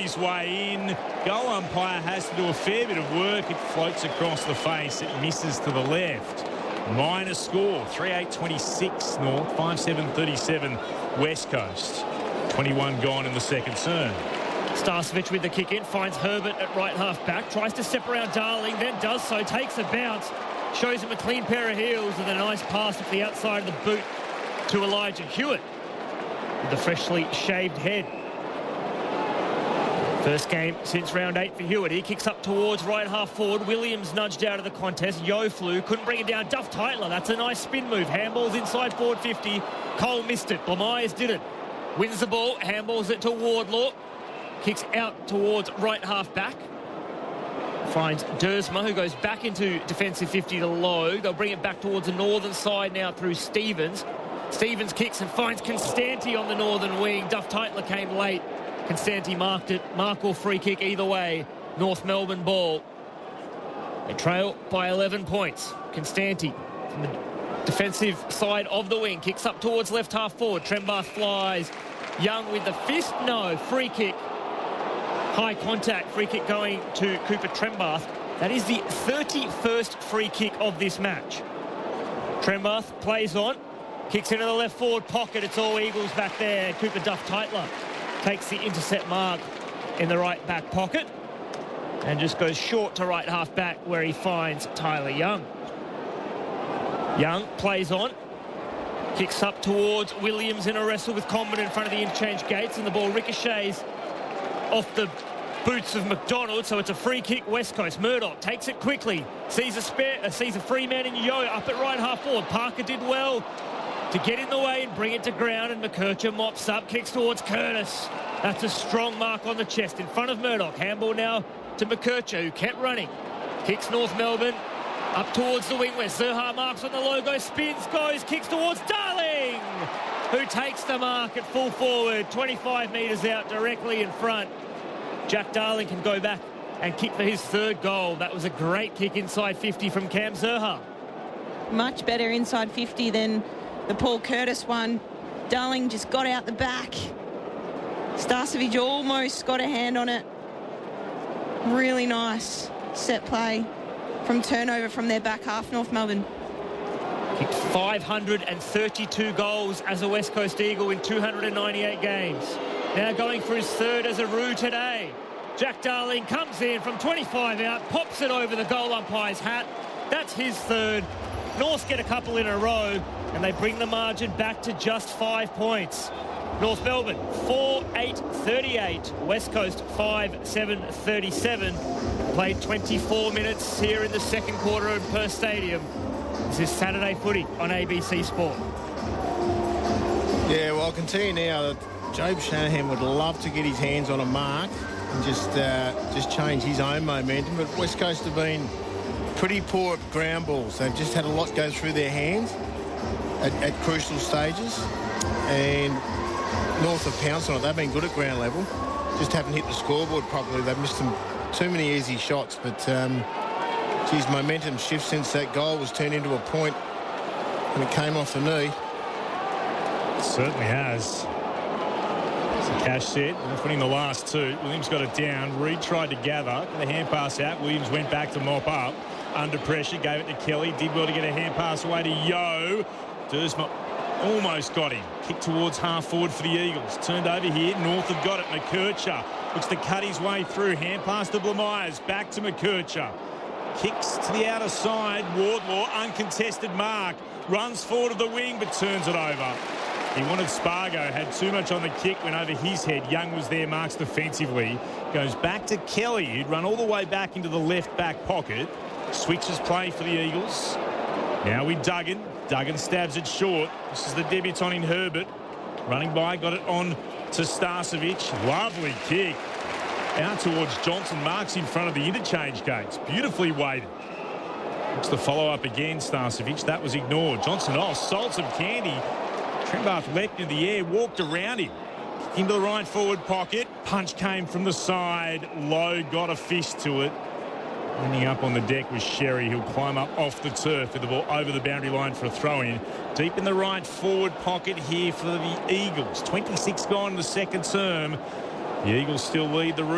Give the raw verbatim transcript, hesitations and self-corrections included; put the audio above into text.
his way in. Goal umpire has to do a fair bit of work. It floats across the face. It misses to the left. Minor score, three eight twenty-six North, five seven thirty-seven West Coast. twenty-one gone in the second term. Starcevic with the kick in, finds Herbert at right half back, tries to step around Darling, then does so, takes a bounce, shows him a clean pair of heels with a nice pass off the outside of the boot to Elijah Hewitt with the freshly shaved head. First game since round eight for Hewitt. He kicks up towards right half forward. Williams nudged out of the contest. Yo flew, couldn't bring it down. Duff Tytler, that's a nice spin move. Handballs inside forward fifty. Cole missed it. Blamires did it. Wins the ball, handballs it to Wardlaw. Kicks out towards right half back. Finds Dersma, who goes back into defensive fifty to Lowe. They'll bring it back towards the northern side now through Stevens. Stevens kicks and finds Constanti on the northern wing. Duff Tytler came late. Constanti marked it. Mark or free kick either way. North Melbourne ball. They trail by eleven points. Constanti from the defensive side of the wing. Kicks up towards left half forward. Trembath flies. Young with the fist. No. Free kick. High contact. Free kick going to Cooper Trembath. That is the thirty-first free kick of this match. Trembath plays on. Kicks into the left forward pocket. It's all Eagles back there. Cooper Duff Tytler takes the intercept mark in the right back pocket and just goes short to right half back where he finds Tyler Young. Young plays on. Kicks up towards Williams in a wrestle with Comben in front of the interchange gates, and the ball ricochets off the boots of McDonald, so it's a free kick West Coast. Murdoch takes it quickly, sees a spare, uh, sees a free man in Yo up at right half forward. Parker did well to get in the way and bring it to ground, and McKercher mops up, kicks towards Curtis. That's a strong mark on the chest in front of Murdoch. Handball now to McKercher, who kept running. Kicks North Melbourne up towards the wing where Zerha marks on the logo, spins, goes, kicks towards Darling, who takes the mark at full forward, twenty-five metres out directly in front. Jack Darling can go back and kick for his third goal. That was a great kick inside fifty from Cam Zerha. Much better inside fifty than the Paul Curtis one. Darling just got out the back. Starcevic almost got a hand on it. Really nice set play from turnover from their back half, North Melbourne. Kicked five hundred thirty-two goals as a West Coast Eagle in two hundred ninety-eight games. Now going for his third as a Roo today. Jack Darling comes in from twenty-five out, pops it over the goal umpire's hat. That's his third. North get a couple in a row, and they bring the margin back to just five points. North Melbourne, four eight thirty-eight. West Coast, five seven thirty-seven. Played twenty-four minutes here in the second quarter at Perth Stadium. This is Saturday footy on A B C Sport. Yeah, well, I can tell you now that Jobe Shanahan would love to get his hands on a mark and just uh, just change his own momentum. But West Coast have been pretty poor at ground balls. They've just had a lot go through their hands at, at crucial stages. And North have pounced on it. They've been good at ground level. Just haven't hit the scoreboard properly. They've missed some too many easy shots. But, um, geez, momentum shift since that goal was turned into a point when it came off the knee. It certainly has. Cash set, winning the last two. Williams got it down. Reid tried to gather. Got the hand pass out. Williams went back to mop up. Under pressure, gave it to Kelly. Did well to get a hand pass away to Yo. Dersma almost got him. Kick towards half forward for the Eagles. Turned over here. North have got it. McKercher looks to cut his way through. Hand pass to Blamires. Back to McKercher. Kicks to the outer side. Wardlaw, uncontested mark. Runs forward of the wing, but turns it over. He wanted Spargo, had too much on the kick, went over his head. Young was there, marks defensively. Goes back to Kelly, who'd run all the way back into the left back pocket. Switches play for the Eagles. Now with Duggan. Duggan stabs it short. This is the debutant in Herbert. Running by, got it on to Starcevic. Lovely kick. Out towards Johnson, marks in front of the interchange gates. Beautifully weighted. Looks to follow up again, Starcevic. That was ignored. Johnson, oh, sold some candy. Trembath leapt in the air, walked around him. Into the right forward pocket. Punch came from the side. Lowe got a fist to it. Ending up on the deck was Sherry. He'll climb up off the turf with the ball over the boundary line for a throw-in. Deep in the right forward pocket here for the Eagles. twenty-six gone in the second term. The Eagles still lead the